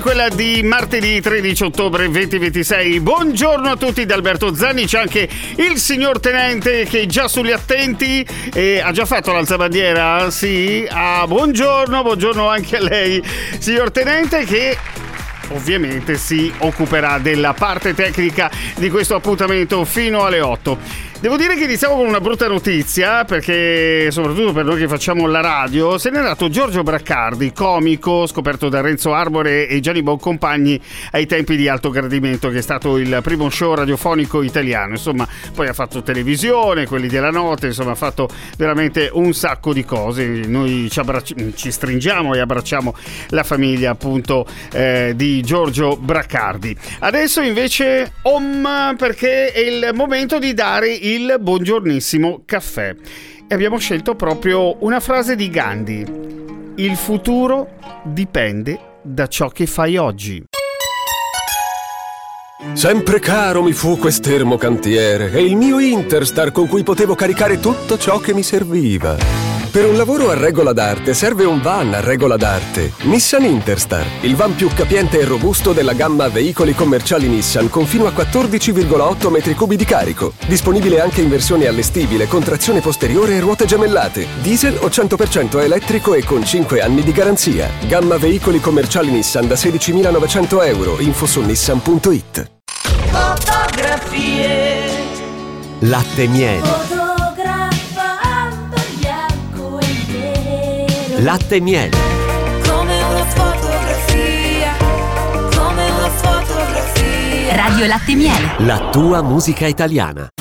Quella di martedì 13 ottobre 2026. Buongiorno a tutti da Alberto Zanni. C'è anche il signor Tenente che è già sugli attenti e ha già fatto l'alzabandiera? Sì. Buongiorno anche a lei, signor Tenente, che ovviamente si occuperà della parte tecnica di questo appuntamento fino alle 8. Devo dire che iniziamo con una brutta notizia, perché soprattutto per noi che facciamo la radio se n'è andato Giorgio Braccardi, comico scoperto da Renzo Arbore e Gianni Boncompagni ai tempi di Alto Gradimento, che è stato il primo show radiofonico italiano. Insomma, poi ha fatto televisione, quelli della notte, insomma ha fatto veramente un sacco di cose. Noi ci stringiamo e abbracciamo la famiglia appunto di Giorgio Braccardi. Adesso invece perché è il momento di dare il buongiornissimo caffè e abbiamo scelto proprio una frase di Gandhi: il futuro dipende da ciò che fai oggi. Sempre caro mi fu quest'ermo cantiere e il mio Interstar con cui potevo caricare tutto ciò che mi serviva. Per un lavoro a regola d'arte serve un van a regola d'arte. Nissan Interstar, il van più capiente e robusto della gamma veicoli commerciali Nissan con fino a 14,8 metri cubi di carico. Disponibile anche in versione allestibile con trazione posteriore e ruote gemellate. Diesel o 100% elettrico e con 5 anni di garanzia. Gamma veicoli commerciali Nissan da 16.900 euro. Info su nissan.it. Fotografie. Latte miele. Latte miele. Come una fotografia. Come una fotografia. Radio Latte Miele. La tua musica italiana.